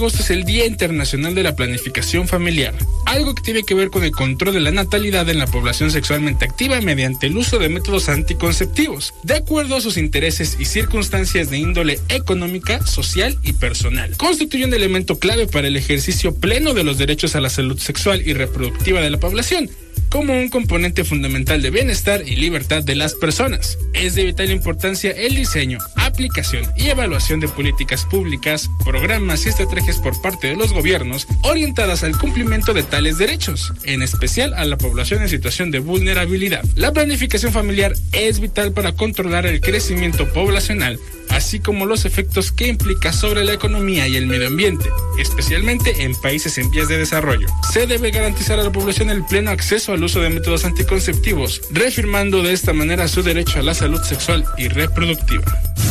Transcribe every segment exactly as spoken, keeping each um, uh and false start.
agosto es el Día Internacional de la Planificación Familiar, algo que tiene que ver con el control de la natalidad en la población sexualmente activa mediante el uso de métodos anticonceptivos, de acuerdo a sus intereses y circunstancias de índole económica, social y personal. Constituye un elemento clave para el ejercicio pleno de los derechos a la salud sexual y reproductiva de la población, como un componente fundamental de bienestar y libertad de las personas. Es de vital importancia el diseño, aplicación y evaluación de políticas públicas, programas y estrategias por parte de los gobiernos orientadas al cumplimiento de tales derechos, en especial a la población en situación de vulnerabilidad. La planificación familiar es vital para controlar el crecimiento poblacional, así como los efectos que implica sobre la economía y el medio ambiente, especialmente en países en vías de desarrollo. Se debe garantizar a la población el pleno acceso al uso de métodos anticonceptivos, reafirmando de esta manera su derecho a la salud sexual y reproductiva.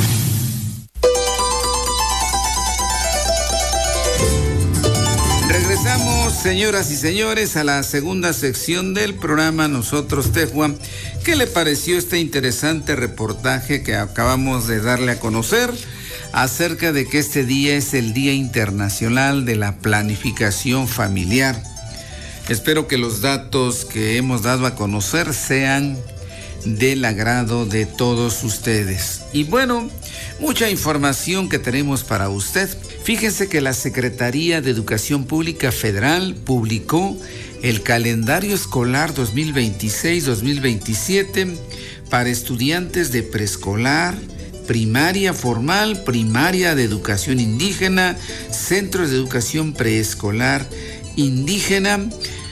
Regresamos, señoras y señores, a la segunda sección del programa Nosotros Tejua. ¿Qué le pareció este interesante reportaje que acabamos de darle a conocer acerca de que este día es el Día Internacional de la Planificación Familiar? Espero que los datos que hemos dado a conocer sean del agrado de todos ustedes. Y bueno, mucha información que tenemos para usted. Fíjense que la Secretaría de Educación Pública Federal publicó el calendario escolar dos mil veintiséis dos mil veintisiete para estudiantes de preescolar, primaria formal, primaria de educación indígena, centros de educación preescolar indígena,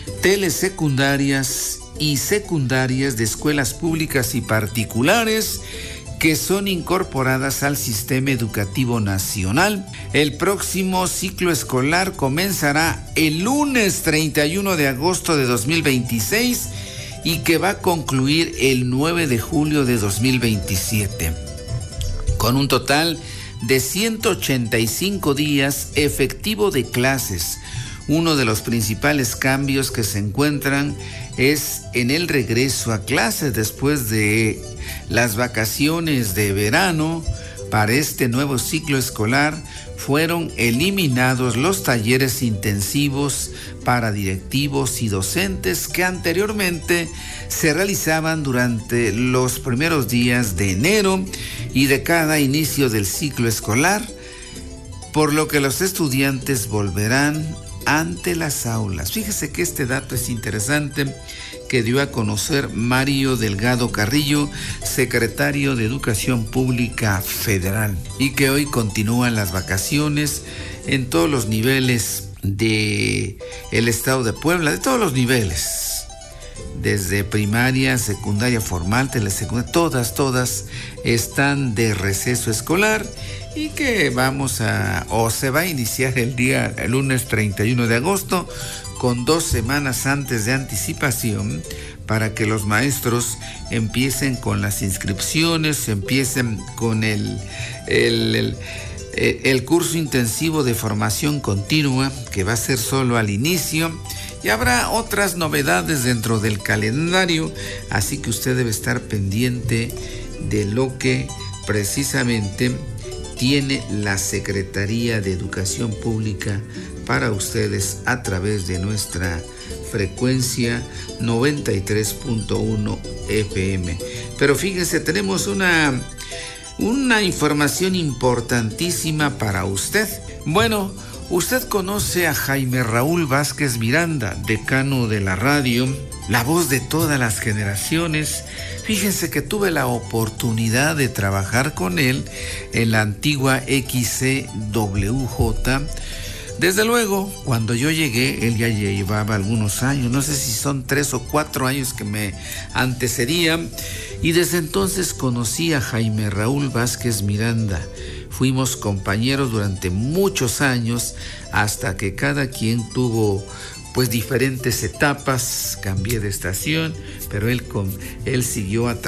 telesecundarias y secundarias de escuelas públicas y particulares que son incorporadas al sistema educativo nacional. El próximo ciclo escolar comenzará el lunes treinta y uno de agosto de dos mil veintiséis y que va a concluir el nueve de julio de dos mil veintisiete, con un total de ciento ochenta y cinco días efectivo de clases. Uno de los principales cambios que se encuentran es en el regreso a clases después de las vacaciones de verano. Para este nuevo ciclo escolar fueron eliminados los talleres intensivos para directivos y docentes que anteriormente se realizaban durante los primeros días de enero y de cada inicio del ciclo escolar, por lo que los estudiantes volverán ante las aulas. Fíjese que este dato es interesante, que dio a conocer Mario Delgado Carrillo, secretario de Educación Pública Federal, y que hoy continúan las vacaciones en todos los niveles de el estado de Puebla, de todos los niveles, desde primaria, secundaria formal, telesecundaria, todas, todas están de receso escolar. Y que vamos a, o se va a iniciar el día, el lunes treinta y uno de agosto, con dos semanas antes de anticipación, para que los maestros empiecen con las inscripciones, empiecen con el, el, el, el curso intensivo de formación continua, que va a ser solo al inicio, y habrá otras novedades dentro del calendario, así que usted debe estar pendiente de lo que precisamente tiene la Secretaría de Educación Pública para ustedes a través de nuestra frecuencia noventa y tres punto uno F M. Pero fíjense, tenemos una, una información importantísima para usted. Bueno, usted conoce a Jaime Raúl Vázquez Miranda, decano de la radio, la voz de todas las generaciones. Fíjense que tuve la oportunidad de trabajar con él en la antigua X C W J. Desde luego, cuando yo llegué, él ya llevaba algunos años, no sé si son tres o cuatro años que me antecedían, y desde entonces conocí a Jaime Raúl Vázquez Miranda. Fuimos compañeros durante muchos años, hasta que cada quien tuvo pues diferentes etapas. Cambié de estación, pero él, con, él siguió a